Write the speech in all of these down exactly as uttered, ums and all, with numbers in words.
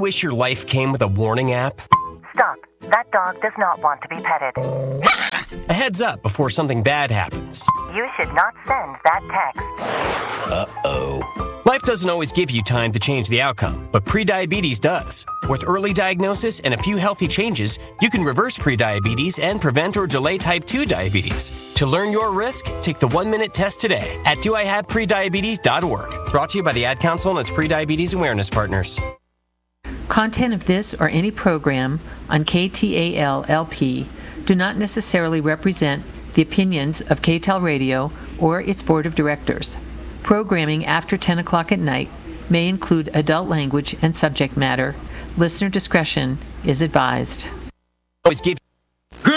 wish your life came with a warning app? Stop. That dog does not want to be petted. A heads up before something bad happens. You should not send that text. Uh-oh. Life doesn't always give you time to change the outcome, but prediabetes does. With early diagnosis and a few healthy changes, you can reverse prediabetes and prevent or delay type two diabetes. To learn your risk, take the one-minute test today at do I have prediabetes dot org. Brought to you by the Ad Council and its Prediabetes Awareness Partners. Content of this or any program on K T A L L P do not necessarily represent the opinions of K T A L Radio or its board of directors. Programming after ten o'clock at night may include adult language and subject matter. Listener discretion is advised. Always give. Good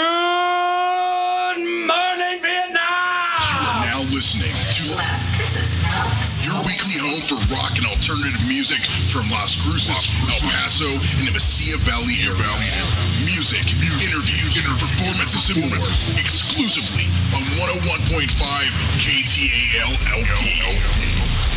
morning, Vietnam! You are now listening to your weekly home for rock and alternative music from Las Cruces, El Paso, and the Mesilla Valley area. Music, interviews, performances, and more exclusively on one oh one point five K T A L L P.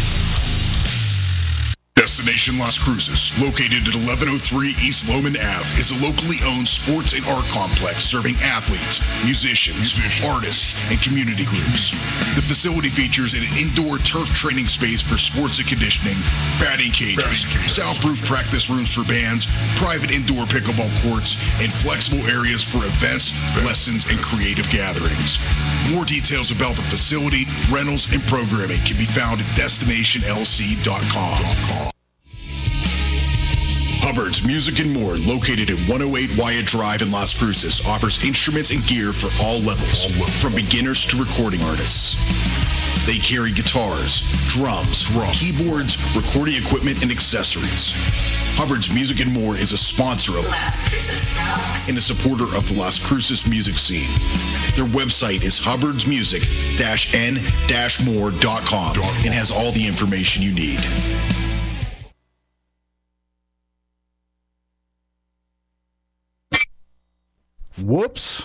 Destination Las Cruces, located at eleven oh three East Loman Avenue, is a locally owned sports and art complex serving athletes, musicians, artists, and community groups. The facility features an indoor turf training space for sports and conditioning, batting cages, soundproof practice rooms for bands, private indoor pickleball courts, and flexible areas for events, lessons, and creative gatherings. More details about the facility, rentals, and programming can be found at destination L C dot com. Hubbard's Music and More, located at one oh eight Wyatt Drive in Las Cruces, offers instruments and gear for all levels, from beginners to recording artists. They carry guitars, drums, keyboards, recording equipment, and accessories. Hubbard's Music and More is a sponsor of Las Cruces Rocks and a supporter of the Las Cruces music scene. Their website is hubbards music dash n dash more dot com and has all the information you need. Whoops.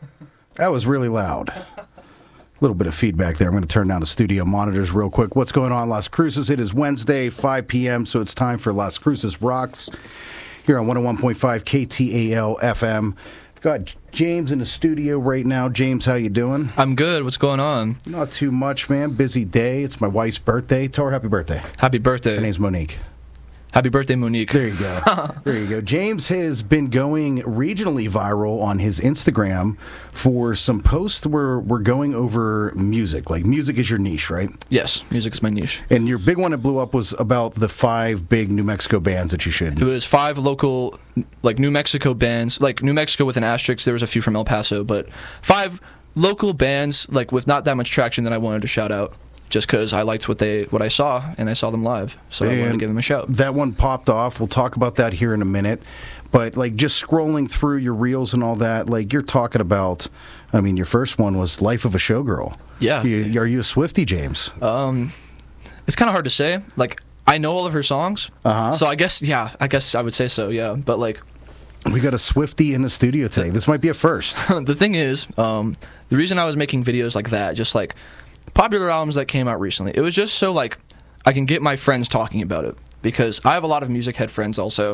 That was really loud. A little bit of feedback there. I'm going to turn down the studio monitors real quick. What's going on, Las Cruces? It is Wednesday, five p.m., so it's time for Las Cruces Rocks here on one oh one point five K T A L F M. I've got James in the studio right now. James, how you doing? I'm good. What's going on? Not too much, man. Busy day. It's my wife's birthday. Tell her happy birthday. Happy birthday. Her name's Monique. Happy birthday, Monique. There you go. There you go. James has been going regionally viral on his Instagram for some posts where we're going over music. Like, music is your niche, right? Yes, music's my niche. And your big one that blew up was about the five big New Mexico bands that you should. It was five local, like, New Mexico bands. Like, New Mexico with an asterisk. There was a few from El Paso, but five local bands, like, with not that much traction that I wanted to shout out. Just because I liked what they what I saw, and I saw them live, so and I wanted to give them a shout. That one popped off. We'll talk about that here in a minute. But, like, just scrolling through your reels and all that, like, you're talking about, I mean, your first one was Life of a Showgirl. Yeah. You, are you a Swiftie, James? Um, it's kind of hard to say. Like, I know all of her songs, uh-huh. so I guess, yeah, I guess I would say so, yeah. But, like... We got a Swiftie in the studio today. This might be a first. The thing is, um, the reason I was making videos like that, just, like... popular albums that came out recently, it was just so, like, I can get my friends talking about it, because I have a lot of music head friends also,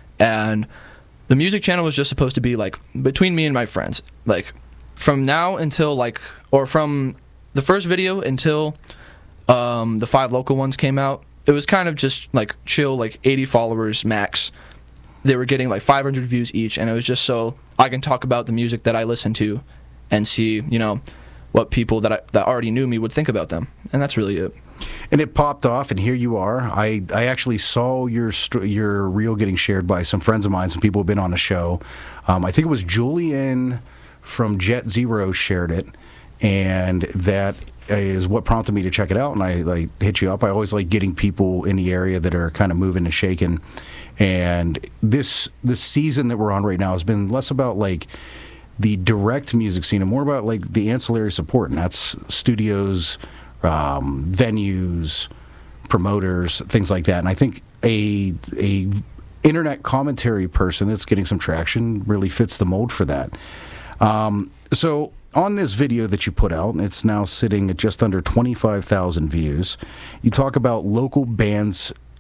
and the music channel was just supposed to be, like, between me and my friends, like, from now until, like, or from the first video until um, the five local ones came out, it was kind of just, like, chill, like, eighty followers max. They were getting, like, five hundred views each, and it was just so I can talk about the music that I listen to and see, you know, what people that I, that already knew me would think about them, and that's really it. And it popped off, and here you are. I, I actually saw your your reel getting shared by some friends of mine, some people who've been on the show. Um, I think it was Julian from Jet Zero shared it, and that is what prompted me to check it out, and I like hit you up. I always like getting people in the area that are kind of moving and shaking, and this this season that we're on right now has been less about, like, the direct music scene and more about, like, the ancillary support, and that's studios, um, venues, promoters, things like that. And I think a a internet commentary person that's getting some traction really fits the mold for that. Um, so on this video that you put out, it's now sitting at just under twenty-five thousand views. You talk about local bands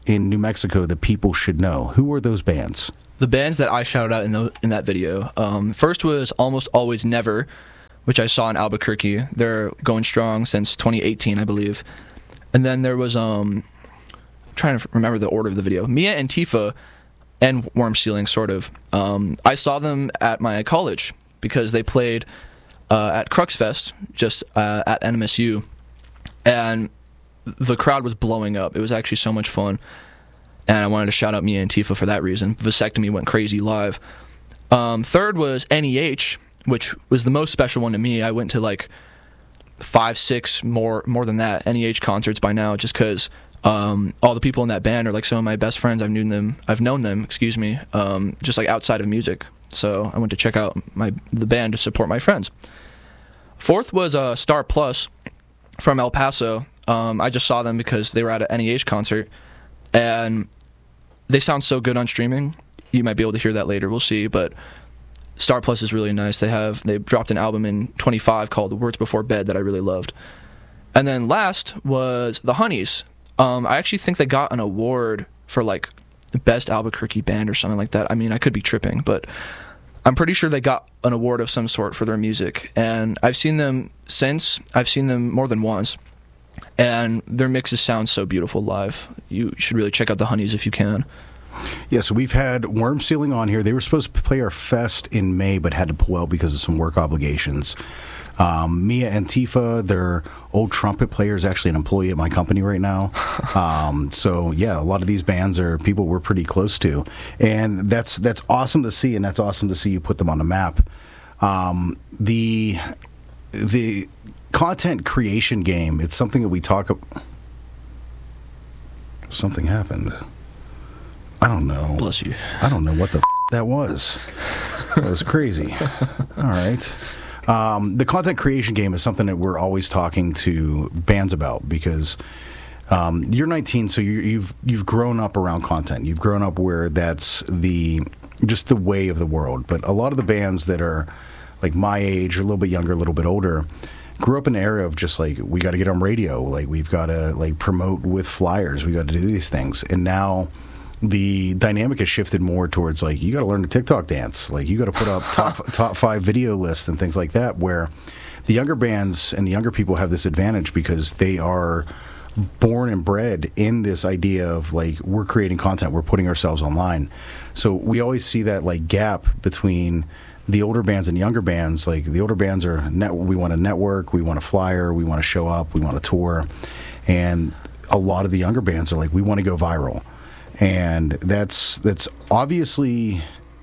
in New Mexico that people should know? Who are those bands? The bands that I shouted out in, the, in that video, um, first was Almost Always Never, which I saw in Albuquerque. They're going strong since twenty eighteen, I believe. And then there was, um, I'm trying to remember the order of the video, Mia Antifa and Worm Ceiling, sort of. Um, I saw them at my college because they played uh, at Crux Fest, just uh, at N M S U, and the crowd was blowing up. It was actually so much fun. And I wanted to shout out Mia Antifa for that reason. Vasectomy went crazy live. Um, third was N E H, which was the most special one to me. I went to like five, six, more more than that, N E H concerts by now, just because um, all the people in that band are like some of my best friends. I've known them, I've known them, excuse me, um, just like outside of music. So I went to check out my the band to support my friends. Fourth was uh, Star Plus from El Paso. Um, I just saw them because they were at an N E H concert, and they sound so good on streaming. You might be able to hear that later. We'll see. But Star Plus is really nice. They have they dropped an album in twenty-five called The Words Before Bed that I really loved. And then last was the Honeys. Um, I actually think they got an award for like the best Albuquerque band or something like that. I mean, I could be tripping, but I'm pretty sure they got an award of some sort for their music. And I've seen them since. I've seen them more than once. And their mixes sound so beautiful live. You should really check out the Honeys if you can. Yeah, so we've had Worm Ceiling on here. They were supposed to play our fest in May, but had to pull out because of some work obligations. Um, Mia Antifa, their old trumpet player, is actually an employee at my company right now. Um, so yeah, a lot of these bands are people we're pretty close to, and that's that's awesome to see, and that's awesome to see you put them on the map. Um, the the content creation game, it's something that we talk about. Something happened. I don't know. Bless you. I don't know what the f- that was. That was crazy. All right. Um, the content creation game is something that we're always talking to bands about because um, you're nineteen, so you, you've you've grown up around content. You've grown up where that's the just the way of the world. But a lot of the bands that are like my age, or a little bit younger, a little bit older, grew up in an era of just like we got to get on radio, like we've got to like promote with flyers, we got to do these things, and now the dynamic has shifted more towards like you got to learn the TikTok dance, like you got to put up top top five video lists and things like that. Where the younger bands and the younger people have this advantage because they are born and bred in this idea of like we're creating content, we're putting ourselves online. So we always see that like gap between the older bands and younger bands. Like the older bands are net, we want to network, we want to flyer, we want to show up, we want to tour, and a lot of the younger bands are like we want to go viral. And that's that's obviously,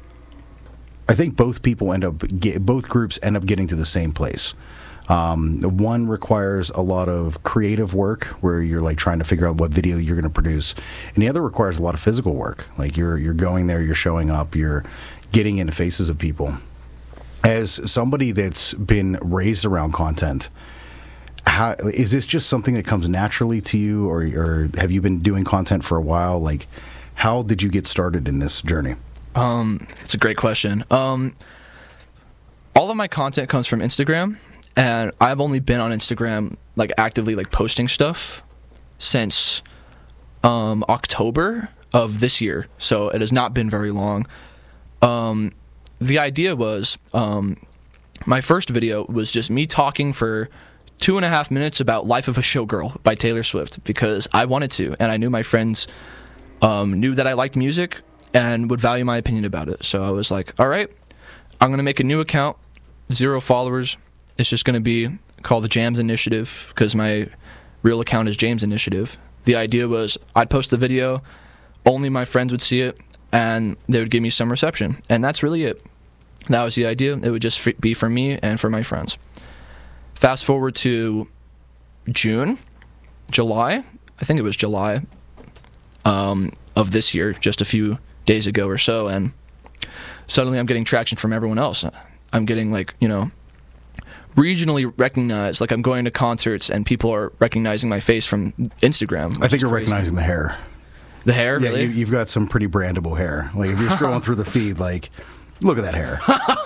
I think both people end up get, both groups end up getting to the same place. Um, one requires a lot of creative work where you're like trying to figure out what video you're going to produce, and the other requires a lot of physical work. Like you're you're going there, you're showing up, you're getting in the faces of people. As somebody that's been raised around content, how, is this just something that comes naturally to you, or, or have you been doing content for a while? Like, how did you get started in this journey? Um, it's a great question. Um, all of my content comes from Instagram, and I've only been on Instagram, like, actively, like, posting stuff since um, October of this year, so it has not been very long. Um, the idea was, um, my first video was just me talking for two and a half minutes about Life of a Showgirl by Taylor Swift because I wanted to, and I knew my friends um, knew that I liked music and would value my opinion about it. So I was like, all right, I'm going to make a new account, zero followers. It's just going to be called the Jams Initiative because my real account is James Initiative. The idea was I'd post the video, only my friends would see it, and they would give me some reception. And that's really it. That was the idea. It would just be for me and for my friends. Fast forward to June, July, I think it was July um, of this year, just a few days ago or so, and suddenly I'm getting traction from everyone else. I'm getting, like, you know, regionally recognized. Like, I'm going to concerts and people are recognizing my face from Instagram. I think you're crazy. Recognizing the hair. The hair? Yeah, really? you, you've got some pretty brandable hair. Like, if you're scrolling through the feed, like, look at that hair.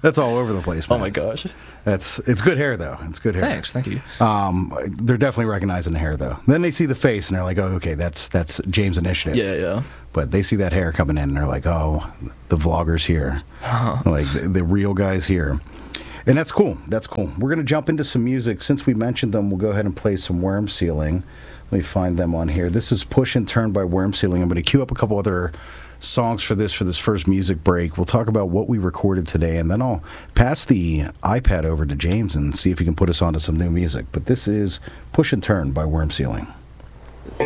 That's all over the place, man. Oh my gosh. That's it's good hair though. It's good hair. Thanks, thank you. Um, they're definitely recognizing the hair though. Then they see the face and they're like, oh, okay, that's that's James Initiative. Yeah, yeah. But they see that hair coming in and they're like, oh, the vlogger's here. Uh-huh. Like the, the real guy's here. And that's cool. That's cool. We're going to jump into some music. Since we mentioned them, we'll go ahead and play some Worm Sealing. Let me find them on here. This is Push and Turn by Worm Sealing. I'm going to queue up a couple other songs for this for this first music break. We'll talk about what we recorded today, and then I'll pass the iPad over to James and see if he can put us onto some new music. But this is Push and Turn by Worm Sealing.